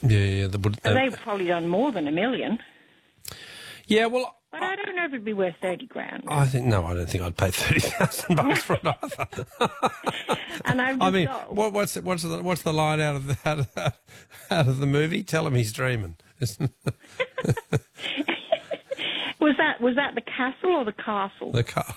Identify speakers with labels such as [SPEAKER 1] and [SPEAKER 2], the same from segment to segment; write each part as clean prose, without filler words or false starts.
[SPEAKER 1] Yeah.
[SPEAKER 2] They've probably done more than $1 million.
[SPEAKER 1] Yeah, well...
[SPEAKER 2] But I don't know if it'd be worth $30,000.
[SPEAKER 1] I don't think I'd pay $30,000 for it either.
[SPEAKER 2] And
[SPEAKER 1] what's the line out of the movie? Tell him he's dreaming.
[SPEAKER 2] Was that the castle or the castle?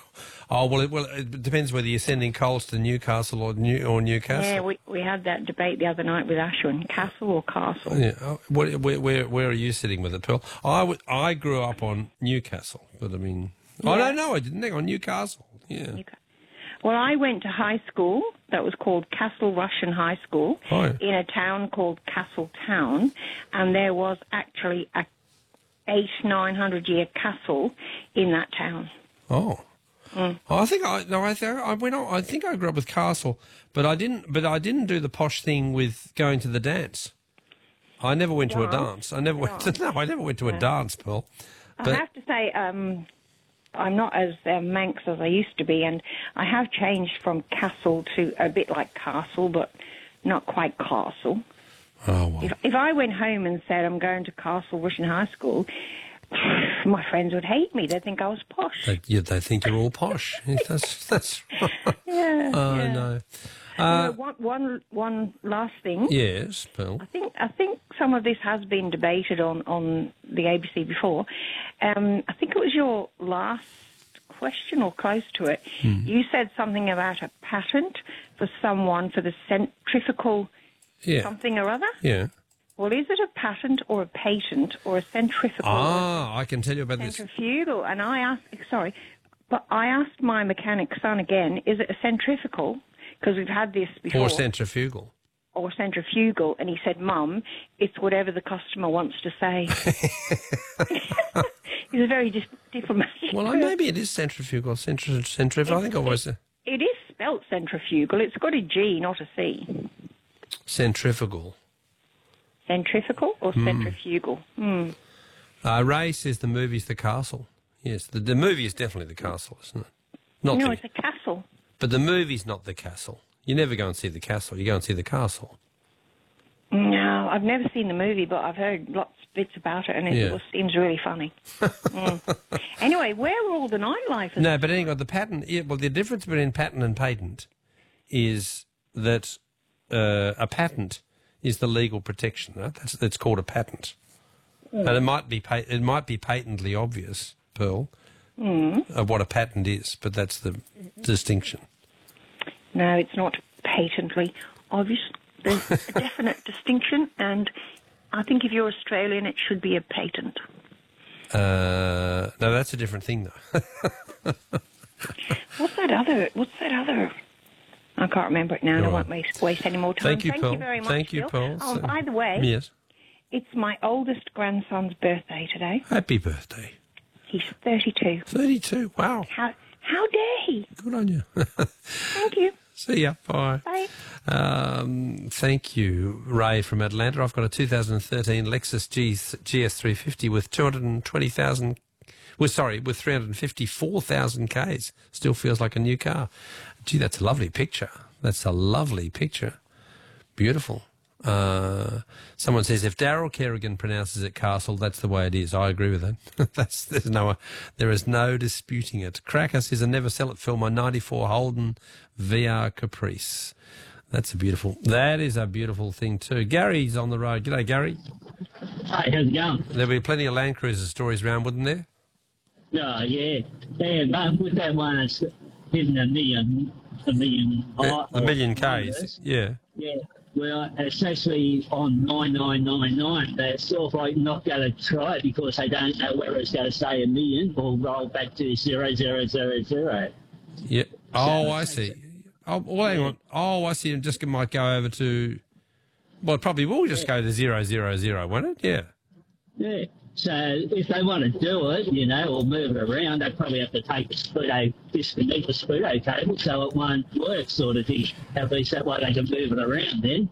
[SPEAKER 1] It depends whether you're sending coals to Newcastle or Newcastle.
[SPEAKER 2] Yeah, we had that debate the other night with Ashwin. Castle or castle?
[SPEAKER 1] Yeah. Where are you sitting with it, Pearl? I grew up on Newcastle, but I mean... Yeah. Oh, no, I didn't. Hang on, Newcastle. Yeah.
[SPEAKER 2] Well, I went to high school that was called Castle Russian High School in a town called Castle Town, and there was actually a 900-year castle in that town.
[SPEAKER 1] Oh. Mm. I think I grew up with castle, but I didn't do the posh thing with going to the dance. I never went to a dance. I never went to a dance, Pearl.
[SPEAKER 2] I have to say, I'm not as Manx as I used to be, and I have changed from castle to a bit like castle, but not quite castle.
[SPEAKER 1] Oh, well.
[SPEAKER 2] If I went home and said I'm going to Castle Russian High School, my friends would hate me. They'd think I was posh.
[SPEAKER 1] They think you're all posh. That's
[SPEAKER 2] yeah.
[SPEAKER 1] No.
[SPEAKER 2] One last thing.
[SPEAKER 1] Yes, Pearl.
[SPEAKER 2] I think some of this has been debated on the ABC before. I think it was your last question or close to it. You said something about a patent for someone for the centrifugal something or other.
[SPEAKER 1] Yeah.
[SPEAKER 2] Well, is it a patent or a patent or a centrifugal?
[SPEAKER 1] I can tell you about this.
[SPEAKER 2] Centrifugal. And I asked my mechanic son again, is it a centrifugal? Because we've had this before.
[SPEAKER 1] Or centrifugal.
[SPEAKER 2] Or centrifugal. And he said, Mum, it's whatever the customer wants to say. He's a very diplomatic.
[SPEAKER 1] Well, maybe it is centrifugal. Centrifugal. I think it was.
[SPEAKER 2] It is spelt centrifugal. It's got a G, not a C.
[SPEAKER 1] Centrifugal.
[SPEAKER 2] Centrifugal or centrifugal?
[SPEAKER 1] Ray says the movie's The Castle. Yes, the movie is definitely The Castle, isn't it?
[SPEAKER 2] It's a castle.
[SPEAKER 1] But the movie's not The Castle. You never go and see The Castle. You go and see The Castle.
[SPEAKER 2] No, I've never seen the movie, but I've heard lots of bits about it, and it seems really funny. Anyway, where were all the nightlife?
[SPEAKER 1] No, but anyway, the patent... the difference between patent and patent is that a patent is the legal protection. Right? That's called a patent. And it might be patently obvious, Pearl, of what a patent is, but that's the distinction.
[SPEAKER 2] No, it's not patently obvious. There's a definite distinction, and I think if you're Australian, it should be a patent.
[SPEAKER 1] No, that's a different thing, though.
[SPEAKER 2] What's that other? I can't remember it now, and I won't waste any more time.
[SPEAKER 1] Thank you, Pearl.
[SPEAKER 2] Very much,
[SPEAKER 1] Thank you,
[SPEAKER 2] Bill.
[SPEAKER 1] Pearl.
[SPEAKER 2] Oh, by the way,
[SPEAKER 1] yes,
[SPEAKER 2] it's my oldest grandson's birthday today.
[SPEAKER 1] Happy birthday.
[SPEAKER 2] He's 32.
[SPEAKER 1] 32, wow.
[SPEAKER 2] How dare he?
[SPEAKER 1] Good on you.
[SPEAKER 2] Thank you.
[SPEAKER 1] See ya. Bye.
[SPEAKER 2] Bye.
[SPEAKER 1] Thank you, Ray from Atlanta. I've got a 2013 Lexus GS350 with 220,000... with 354,000 Ks. Still feels like a new car. Gee, that's a lovely picture. That's a lovely picture. Beautiful. Someone says, if Daryl Kerrigan pronounces it Castle, that's the way it is. I agree with that. There is no disputing it. Cracker says, I never sell it, Phil. My 94 Holden VR Caprice. That is a beautiful thing too. Gary's on the road. G'day, Gary.
[SPEAKER 3] Hi, how's it going?
[SPEAKER 1] There'll be plenty of Land Cruiser stories around, wouldn't there?
[SPEAKER 3] Oh, yeah. But with that one, it's hitting a million
[SPEAKER 1] a million Ks, yeah.
[SPEAKER 3] Yeah. Well, it's actually on 9999. They're sort of like not going to try it because they don't know whether it's going to stay a million or roll back to 0000.
[SPEAKER 1] Yeah. Oh, I see. Oh, well, hang on. Oh, I see. It just might go over to... Well, it probably will just go to 000, won't it? Yeah.
[SPEAKER 3] Yeah. So if they want to do it, or move it around, they probably have to take disconnect the Speedo cable so it won't work, sort of thing. At least that way they can move it around then.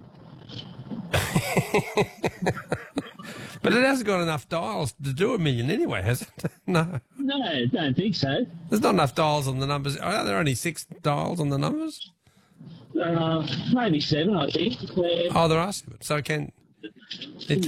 [SPEAKER 1] But it hasn't got enough dials to do a million anyway, has it? No.
[SPEAKER 3] No, I don't think so.
[SPEAKER 1] There's not enough dials on the numbers. Are there only 6 dials on the numbers?
[SPEAKER 3] Maybe 7, I think.
[SPEAKER 1] Oh, there are 7. So